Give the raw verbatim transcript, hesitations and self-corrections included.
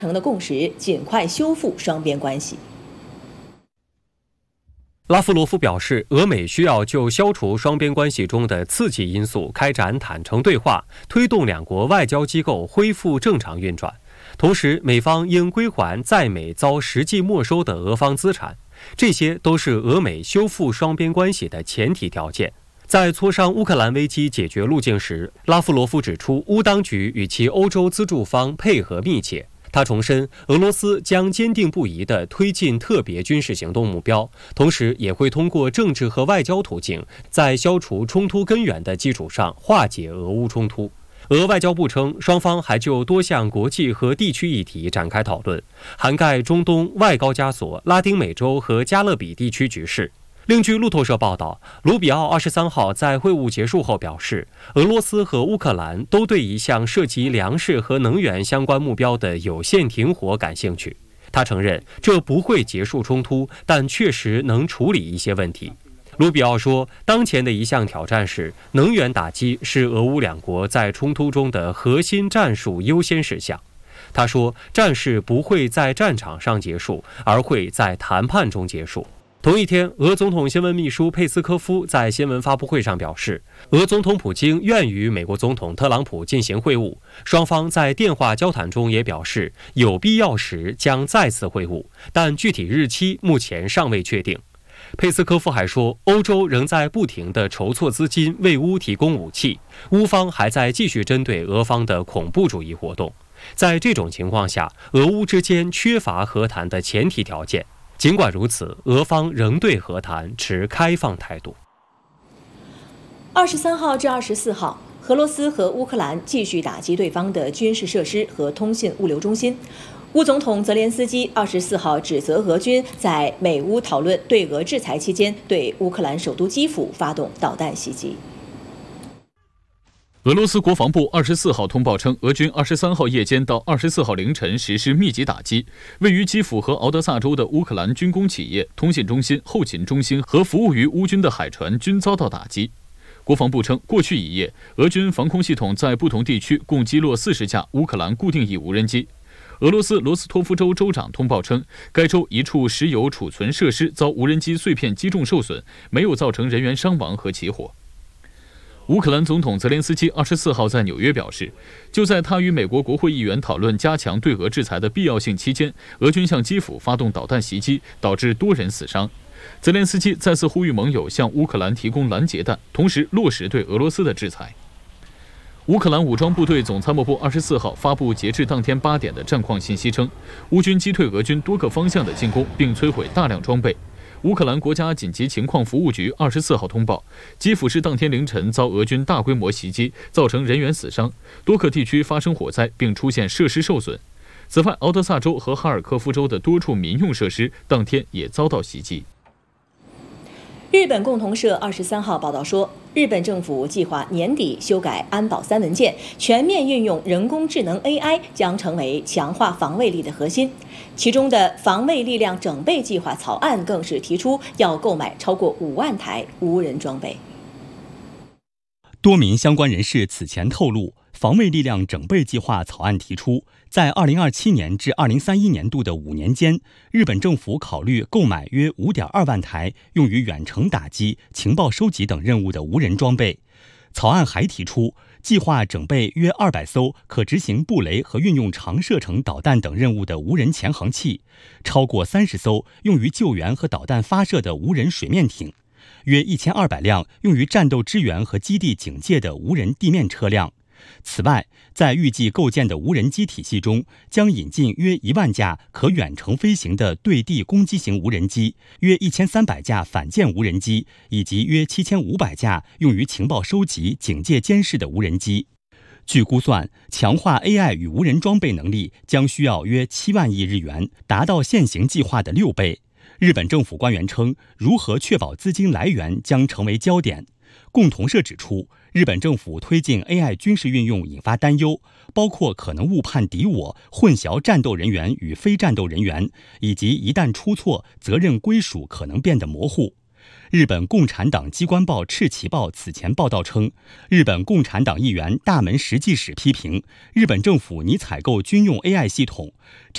成的共识，尽快修复双边关系。 拉夫罗夫表示，俄美需要就消除双边关系中的刺激因素开展坦诚对话，推动两国外交机构恢复正常运转。同时，美方应归还在美遭实际没收的俄方资产，这些都是俄美修复双边关系的前提条件。在磋商乌克兰危机解决路径时，拉夫罗夫指出，乌当局与其欧洲资助方配合密切。他重申，俄罗斯将坚定不移地推进特别军事行动目标，同时也会通过政治和外交途径，在消除冲突根源的基础上化解俄乌冲突。俄外交部称，双方还就多项国际和地区议题展开讨论，涵盖中东、外高加索、拉丁美洲和加勒比地区局势。另据路透社报道，卢比奥二十三号在会晤结束后表示，俄罗斯和乌克兰都对一项涉及粮食和能源相关目标的有限停火感兴趣。他承认，这不会结束冲突，但确实能处理一些问题。卢比奥说，当前的一项挑战是能源打击是俄乌两国在冲突中的核心战术优先事项。他说，战事不会在战场上结束，而会在谈判中结束。同一天，俄总统新闻秘书佩斯科夫在新闻发布会上表示，俄总统普京愿与美国总统特朗普进行会晤，双方在电话交谈中也表示，有必要时将再次会晤，但具体日期目前尚未确定。佩斯科夫还说，欧洲仍在不停地筹措资金为乌提供武器，乌方还在继续针对俄方的恐怖主义活动。在这种情况下，俄乌之间缺乏和谈的前提条件。尽管如此，俄方仍对和谈持开放态度。 二十三号至二十四号，俄罗斯和乌克兰继续打击对方的军事设施和通信物流中心。乌总统泽连斯基二十四号指责俄军在美乌讨论对俄制裁期间，对乌克兰首都基辅发动导弹袭击。 俄罗斯国防部二十四号通报称，俄军二十三号夜间到二十四号凌晨实施密集打击，位于基辅和敖德萨州的乌克兰军工企业、通信中心、后勤中心和服务于乌军的海船均遭到打击。国防部称，过去一夜，俄军防空系统在不同地区共击落四十架乌克兰固定翼无人机。俄罗斯罗斯托夫州州长通报称，该州一处石油储存设施遭无人机碎片击中受损，没有造成人员伤亡和起火。乌克兰总统泽连斯基二十四号在纽约表示，就在他与美国国会议员讨论加强对俄制裁的必要性期间，俄军向基辅发动导弹袭击，导致多人死伤。泽连斯基再次呼吁盟友向乌克兰提供拦截弹，同时落实对俄罗斯的制裁。乌克兰武装部队总参谋部二十四号发布截至当天八点的战况信息称，乌军击退俄军多个方向的进攻，并摧毁大量装备。乌克兰国家紧急情况服务局二十四号通报，基辅市当天凌晨遭俄军大规模袭击，造成人员死伤，多个地区发生火灾，并出现设施受损。此外，敖德萨州和哈尔科夫州的多处民用设施当天也遭到袭击。 日本共同社二十三号报道说，日本政府计划年底修改安保三文件，全面运用人工智能 A I 将成为强化防卫力的核心。其中的防卫力量整备计划草案更是提出要购买超过五万台无人装备。 多名相关人士此前透露，防卫力量整备计划草案提出，在二零二七年至二零三一年度的五年间，日本政府考虑购买约 五点二万台用于远程打击、情报收集等任务的无人装备。草案还提出，计划整备约二百艘可执行布雷和运用长射程导弹等任务的无人潜航器，超过三十艘用于救援和导弹发射的无人水面艇，约一千二百辆用于战斗支援和基地警戒的无人地面车辆。此外，在预计构建的无人机体系中，将引进约一万架可远程飞行的对地攻击型无人机，约一千三百架反舰无人机，以及约七千五百架用于情报收集、警戒监视的无人机。据估算，强化 A I 与无人装备能力将需要约七万亿日元，达到现行计划的六倍。日本政府官员称，如何确保资金来源将成为焦点。共同社指出，日本政府推进 A I 军事运用引发担忧，包括可能误判敌我、混淆战斗人员与非战斗人员，以及一旦出错，责任归属可能变得模糊。日本共产党机关报《赤旗报》此前报道称，日本共产党议员大门实际史批评日本政府拟采购军用 A I 系统。